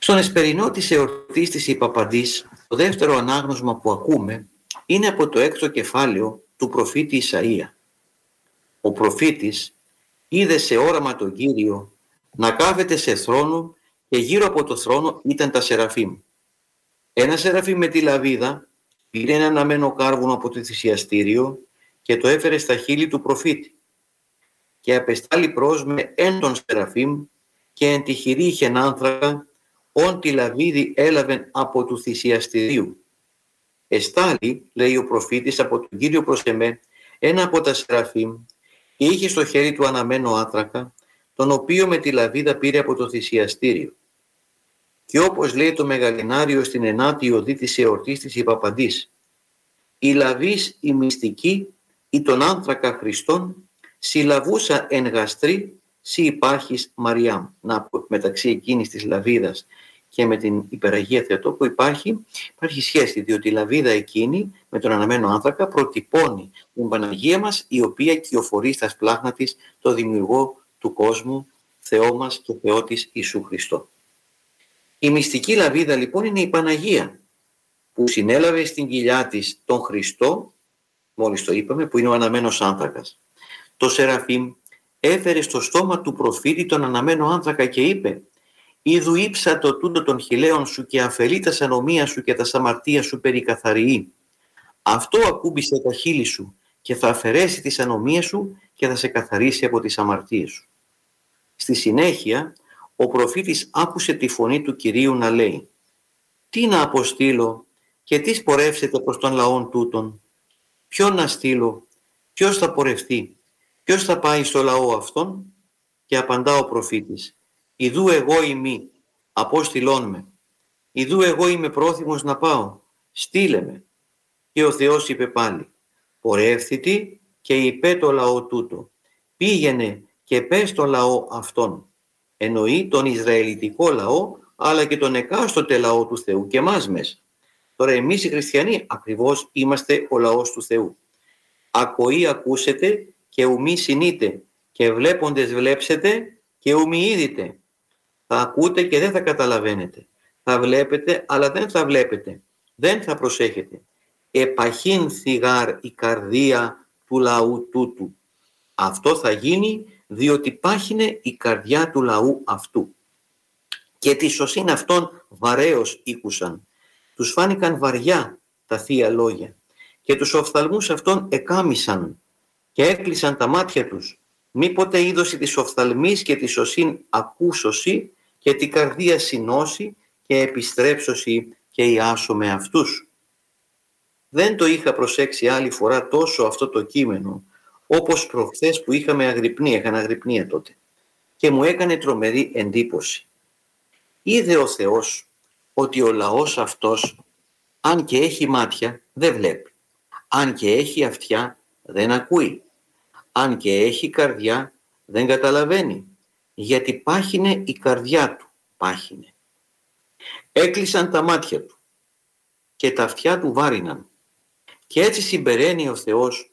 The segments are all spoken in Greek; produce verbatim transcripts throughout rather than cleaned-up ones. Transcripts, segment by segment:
Στον εσπερινό της εορτής της Ιπαπαντής, το δεύτερο ανάγνωσμα που ακούμε είναι από το έκτο κεφάλαιο του προφήτη Ισαΐα. Ο προφήτης είδε σε όραμα τον Κύριο να κάθεται σε θρόνο και γύρω από το θρόνο ήταν τα σεραφείμ. Ένα σεραφείμ με τη λαβίδα πήρε ένα αναμένο κάρβουνο από το θυσιαστήριο και το έφερε στα χείλη του προφήτη. Και απεστάλλει προς με εν τον σεραφείμ και εν τη χειρή είχεν άνθρακα, όν τη λαβίδη έλαβεν από του θυσιαστηρίου. Εστάλει, λέει ο προφήτης, από τον Κύριο προς εμέ, ένα από τα σεραφείμ και είχε στο χέρι του αναμένο άνθρακα, τον οποίο με τη λαβίδα πήρε από το θυσιαστήριο. Και όπως λέει το Μεγαλινάριο στην ενάτη οδή της εορτής της Ιπαπαντής, η λαβής η μυστική ή τον άνθρακα Χριστόν, συλλαβούσα εν γαστρή, σι υπάρχεις Μαριάμ. Να, μεταξύ εκείνης της λαβίδας και με την υπεραγία Θεοτόκου υπάρχει, υπάρχει σχέση, διότι η λαβίδα εκείνη με τον αναμένο άνθρακα προτυπώνει την Παναγία μας, η οποία κυοφορεί στα σπλάχνα της το δημιουργό του κόσμου, Θεό μας και Θεό της Ιησού Χριστό. Η μυστική λαβίδα λοιπόν είναι η Παναγία, που συνέλαβε στην κοιλιά της τον Χριστό, μόλις το είπαμε, που είναι ο αναμένος άνθρακας. Το Σεραφείμ έφερε στο στόμα του προφήτη τον αναμένο άνθρακα και είπε: «Ιδου ύψα το τούτο των χιλέων σου και αφελεί τα ανομία σου και τα αμαρτία σου περικαθαριεί. Αυτό ακούμπησε τα χείλη σου και θα αφαιρέσει τις ανομίες σου και θα σε καθαρίσει από τις αμαρτίες σου». Στη συνέχεια, ο προφήτης άκουσε τη φωνή του Κυρίου να λέει: «Τι να αποστείλω και τι σπορεύσετε προς τον λαόν τούτον? Ποιον να στείλω, ποιος θα πορευτεί, ποιος θα πάει στο λαό αυτόν?» Και απαντά ο προφήτης: «Ιδού εγώ ημί, απόστειλόν με. Ιδού εγώ είμαι πρόθυμος να πάω, στείλε με». Και ο Θεός είπε πάλι: «Πορεύθητη και είπε το λαό τούτο. Πήγαινε και πες το λαό αυτόν». Εννοεί τον Ισραηλιτικό λαό, αλλά και τον εκάστοτε λαό του Θεού και εμάς μέσα. Τώρα εμείς οι χριστιανοί ακριβώς είμαστε ο λαός του Θεού. «Ακοή ακούσετε και ουμή συνείτε και βλέποντες βλέψετε και ουμή είδите». Θα ακούτε και δεν θα καταλαβαίνετε. Θα βλέπετε αλλά δεν θα βλέπετε. Δεν θα προσέχετε. «Επαχήν θυγάρ η καρδία του λαού τούτου». Αυτό θα γίνει διότι πάχυνε η καρδιά του λαού αυτού. Και τη σωσήν αυτών βαρέως ήκουσαν. Τους φάνηκαν βαριά τα θεία λόγια και τους οφθαλμούς αυτών εκάμισαν και έκλεισαν τα μάτια τους. Μήποτε είδωση της οφθαλμής και τη σωσήν ακούσωση και την καρδία συνώσει και επιστρέψωση και ιάσω με αυτούς. Δεν το είχα προσέξει άλλη φορά τόσο αυτό το κείμενο, όπως προχθές που είχαμε αγρυπνία, είχαν αγρυπνία τότε, και μου έκανε τρομερή εντύπωση. Είδε ο Θεός ότι ο λαός αυτός, αν και έχει μάτια, δεν βλέπει. Αν και έχει αυτιά, δεν ακούει. Αν και έχει καρδιά, δεν καταλαβαίνει. Γιατί πάχυνε η καρδιά του, πάχυνε. Έκλεισαν τα μάτια του και τα αυτιά του βάριναν. Και έτσι συμπεραίνει ο Θεός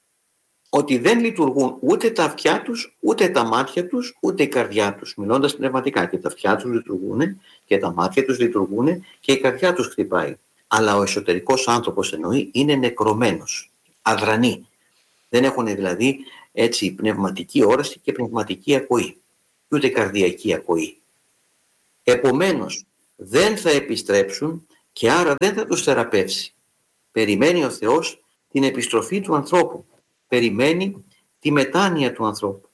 ότι δεν λειτουργούν ούτε τα αυτιά τους, ούτε τα μάτια τους, ούτε η καρδιά τους. Μιλώντας πνευματικά, και τα αυτιά τους λειτουργούν και τα μάτια τους λειτουργούν και η καρδιά τους χτυπάει. Αλλά ο εσωτερικός άνθρωπος, εννοεί, είναι νεκρωμένος, αδρανή. Δεν έχουν δηλαδή έτσι πνευματική όραση και πνευματική ακοή, ούτε καρδιακή ακοή. Επομένως, δεν θα επιστρέψουν και άρα δεν θα τους θεραπεύσει. Περιμένει ο Θεός την επιστροφή του ανθρώπου. Περιμένει τη μετάνοια του ανθρώπου.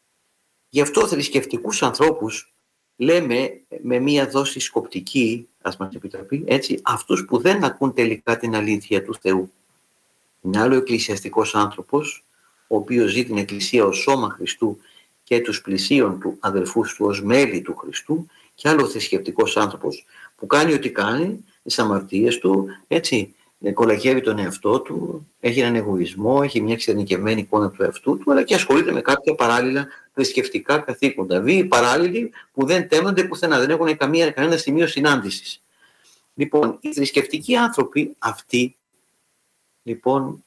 Γι' αυτό θρησκευτικούς ανθρώπους λέμε με μία δόση σκοπτική, ας μας επιτραπεί, έτσι, αυτούς που δεν ακούν τελικά την αλήθεια του Θεού. Είναι άλλο εκκλησιαστικός άνθρωπος, ο οποίος ζει την Εκκλησία ως σώμα Χριστού και τους πλησίων του αδελφούς του ως μέλη του Χριστού, και άλλο θρησκευτικός άνθρωπος που κάνει ό,τι κάνει, τις αμαρτίες του, έτσι, κολακεύει τον εαυτό του, έχει έναν εγωισμό, έχει μια εξειδανικευμένη εικόνα του εαυτού του, αλλά και ασχολείται με κάποια παράλληλα θρησκευτικά καθήκοντα. Βίοι παράλληλοι που δεν τέμονται πουθενά, δεν έχουν καμία, κανένα σημείο συνάντησης. Λοιπόν, οι θρησκευτικοί άνθρωποι αυτοί, λοιπόν,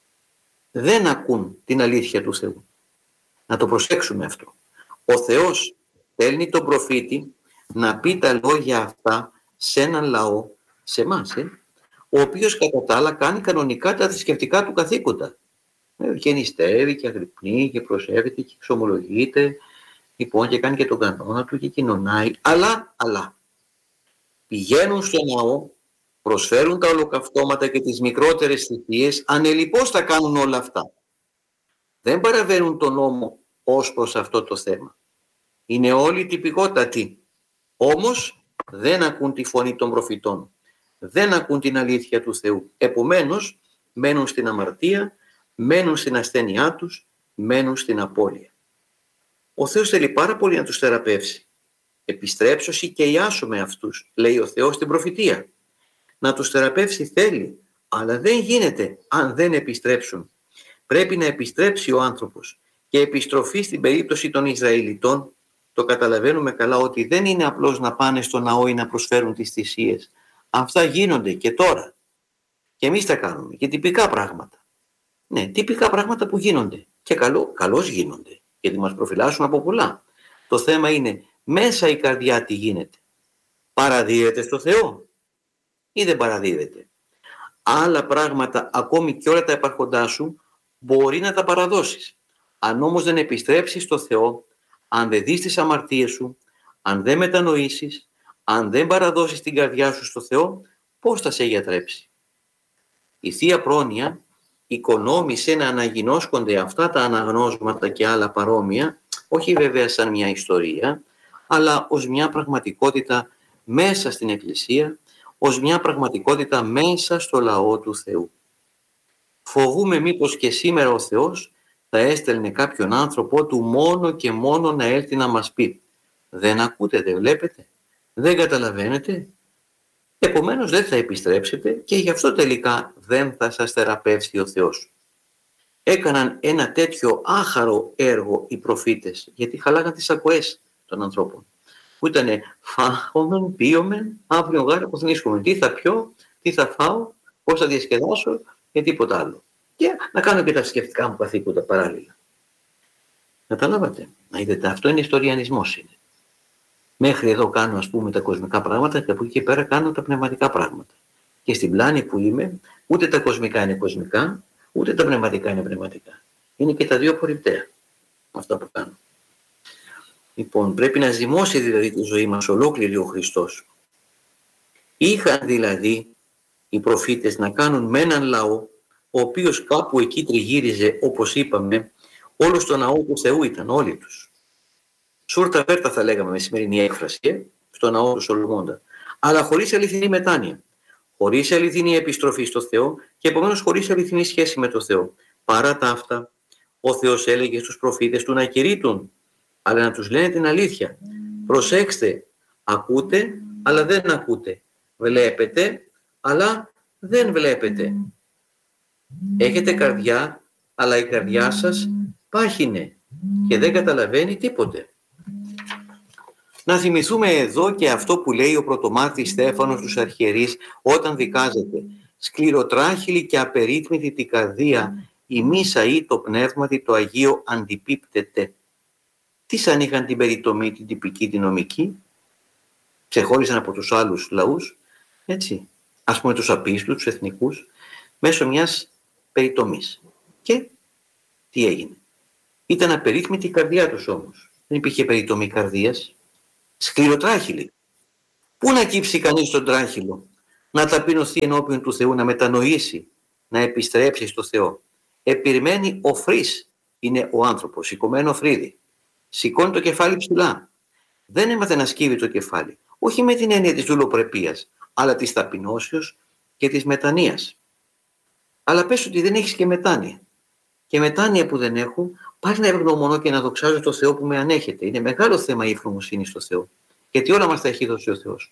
δεν ακούν την αλήθεια του Θεού. Να το προσέξουμε αυτό. Ο Θεός στέλνει τον προφήτη να πει τα λόγια αυτά σε έναν λαό, σε εμάς, ε, ο οποίος κατά τα άλλα κάνει κανονικά τα θρησκευτικά του καθήκοντα. Ε, και νηστεύει και αγρυπνεί και προσεύχεται και εξομολογείται, λοιπόν, και κάνει και τον κανόνα του και κοινωνάει, αλλά, αλλά πηγαίνουν στο ναό, προσφέρουν τα ολοκαυτώματα και τις μικρότερες θυσίες, ανελιπώς θα κάνουν όλα αυτά. Δεν παραβαίνουν τον νόμο ως προς αυτό το θέμα. Είναι όλοι τυπικότατοι. Όμως δεν ακούν τη φωνή των προφητών. Δεν ακούν την αλήθεια του Θεού. Επομένως μένουν στην αμαρτία, μένουν στην ασθένειά τους, μένουν στην απώλεια. Ο Θεός θέλει πάρα πολύ να τους θεραπεύσει. Επιστρέψωση και ιάσουμε αυτούς, λέει ο Θεός στην προφητεία. Να τους θεραπεύσει θέλει, αλλά δεν γίνεται αν δεν επιστρέψουν. Πρέπει να επιστρέψει ο άνθρωπος. Και επιστροφή στην περίπτωση των Ισραηλιτών, το καταλαβαίνουμε καλά ότι δεν είναι απλώς να πάνε στο ναό ή να προσφέρουν τις θυσίες. Αυτά γίνονται και τώρα. Και εμείς τα κάνουμε. Και τυπικά πράγματα. Ναι, τυπικά πράγματα που γίνονται. Και καλό, καλώς γίνονται. Γιατί μας προφυλάσσουν από πολλά. Το θέμα είναι μέσα η καρδιά τι γίνεται. Παραδίδεται στο Θεό ή δεν παραδίδεται. Άλλα πράγματα, ακόμη και όλα τα επαρχοντά σου, μπορεί να τα παραδώσεις. Αν όμως δεν επιστρέψεις στο Θεό, αν δεν δεις τις αμαρτίες σου, αν δεν μετανοήσεις, αν δεν παραδώσεις την καρδιά σου στο Θεό, πώς θα σε γιατρέψει. Η Θεία Πρόνοια οικονόμησε να αναγινώσκονται αυτά τα αναγνώσματα και άλλα παρόμοια, όχι βέβαια σαν μια ιστορία, αλλά ως μια πραγματικότητα μέσα στην Εκκλησία, ως μια πραγματικότητα μέσα στο λαό του Θεού. Φοβούμε μήπως και σήμερα ο Θεός θα έστελνε κάποιον άνθρωπο του μόνο και μόνο να έρθει να μας πει «Δεν ακούτε, δεν βλέπετε, δεν καταλαβαίνετε». Επομένως δεν θα επιστρέψετε και γι' αυτό τελικά δεν θα σας θεραπεύσει ο Θεός. Έκαναν ένα τέτοιο άχαρο έργο οι προφήτες, γιατί χαλάγαν τις ακοές των ανθρώπων. Που ήτανε φάγομεν, πίωμεν, αύριο γάρα που θνίσκομεν. Τι θα πιω, τι θα φάω, πώς θα διασκεδάσω και τίποτα άλλο. Και να κάνω και τα σκεφτικά μου καθήκοντα παράλληλα. Καταλάβατε. Να είδετε, αυτό είναι ιστοριανισμός είναι. Μέχρι εδώ κάνω ας πούμε τα κοσμικά πράγματα και από εκεί και πέρα κάνω τα πνευματικά πράγματα. Και στην πλάνη που είμαι, ούτε τα κοσμικά είναι κοσμικά, ούτε τα πνευματικά είναι πνευματικά. Είναι και τα δύο απορριπταία αυτά που κάνω. Λοιπόν, πρέπει να ζυμώσει δηλαδή τη ζωή μας ολόκληρη ο Χριστός. Είχαν δηλαδή οι προφήτες να κάνουν με έναν λαό, ο οποίος κάπου εκεί τριγύριζε, όπως είπαμε, όλο στο ναό του Θεού ήταν, όλοι τους. Σούρτα βέρτα θα λέγαμε με σημερινή έκφραση, ε, στο ναό του Σολομώντα. Αλλά χωρίς αληθινή μετάνοια. Χωρίς αληθινή επιστροφή στο Θεό και επομένως χωρίς αληθινή σχέση με το Θεό. Παρά τα αυτά, ο Θεός έλεγε στους προφήτες του να κηρύττουν, αλλά να τους λένε την αλήθεια. Προσέξτε, ακούτε, αλλά δεν ακούτε. Βλέπετε, αλλά δεν βλέπετε. Έχετε καρδιά, αλλά η καρδιά σας πάχινε και δεν καταλαβαίνει τίποτε. Να θυμηθούμε εδώ και αυτό που λέει ο πρωτομάρτης Στέφανος τους αρχιερείς όταν δικάζεται. Σκληροτράχυλη και απερίτμητη την καρδία, η μίσα ή το πνεύματι το Αγίο αντιπίπτεται. Τι σαν είχαν την περιτομή, την τυπική, την νομική, ξεχώρισαν από τους άλλους λαούς, έτσι, ας πούμε τους απίστους, τους εθνικούς, μέσω μιας περιτομής. Και τι έγινε. Ήταν απερίθμητη η καρδιά τους όμως. Δεν υπήρχε περιτομή καρδίας. Σκληροτράχυλη. Πού να κύψει κανείς τον τράχυλο, να ταπεινωθεί ενώπιον του Θεού, να μετανοήσει, να επιστρέψει στο Θεό. Επιρμένει ο φρύς είναι ο άνθρωπος, σηκωμένο φρύδι. Σηκώνει το κεφάλι ψηλά. Δεν έμαθε να σκύβει το κεφάλι. Όχι με την έννοια της δουλοπρεπίας, αλλά της ταπεινώσεως και της μετανοίας. Αλλά πες ότι δεν έχεις και μετάνοια. Και μετάνοια που δεν έχω, πάλι να ευγνωμονώ και να δοξάζω το Θεό που με ανέχεται. Είναι μεγάλο θέμα η ευγνωμοσύνη στο Θεό. Γιατί όλα μας τα έχει δώσει ο Θεός.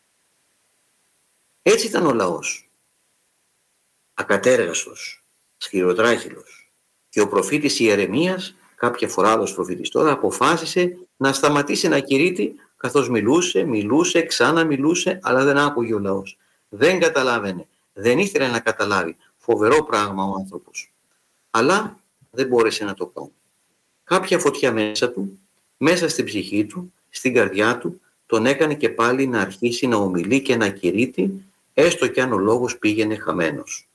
Έτσι ήταν ο λαός. Ακατέργαστος, σκληροτράχυλος. Και ο προφήτης Ιερεμίας, κάποια φορά άλλος προφήτης τώρα, αποφάσισε να σταματήσει να κηρύττει, καθώς μιλούσε, μιλούσε, ξανά μιλούσε, αλλά δεν άκουγε ο λαός. Δεν καταλάβαινε. Δεν ήθελε να καταλάβει. Φοβερό πράγμα ο άνθρωπος. Αλλά δεν μπόρεσε να το κάνει. Κάποια φωτιά μέσα του, μέσα στην ψυχή του, στην καρδιά του, τον έκανε και πάλι να αρχίσει να ομιλεί και να κηρύττει, έστω κι αν ο λόγος πήγαινε χαμένος.